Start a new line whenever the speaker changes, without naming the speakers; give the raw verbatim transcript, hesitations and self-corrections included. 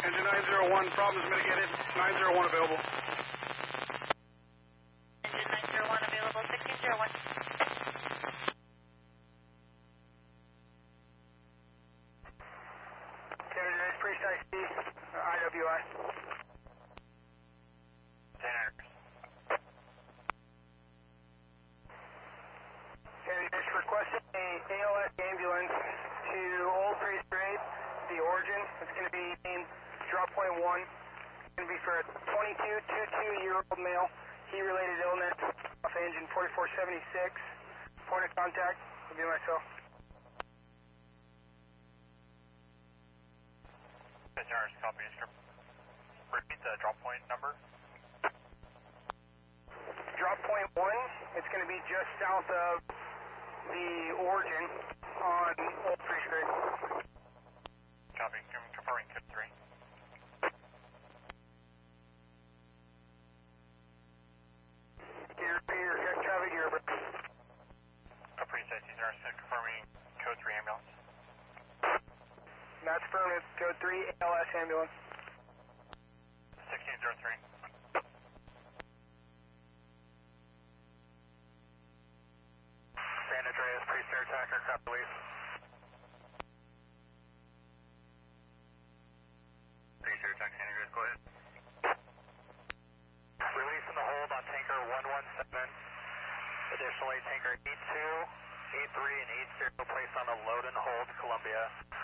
Engine nine zero one, problems mitigated. nine zero one available.
Engine nine zero one available, sixteen zero one.
Canada Precise C, I W I. Canada requesting a A L S ambulance to Old Priest Grade, the origin. It's going to be named drop point one. It's going to be for a twenty-two, twenty-two-year-old male. He-related illness off engine forty-four seventy-six. Point of contact will be myself.
Engineers, copy. Repeat the drop point number.
Drop point one, it's going to be just south of the origin on Old Priest Grade.
Copy. Confirming tip three.
Gear, gear, traffic gear.
Pretty safe. These are confirming code three ambulance.
That's affirmative. Code three, A L S ambulance.
sixteen zero three. San Andreas, pre-air attacker, copy, release. Pre-air attack, San Andreas, go ahead. Releasing the hold on tanker one one seven. Additionally, tanker eight two, eight three, and eight zero placed on a load and hold, Columbia.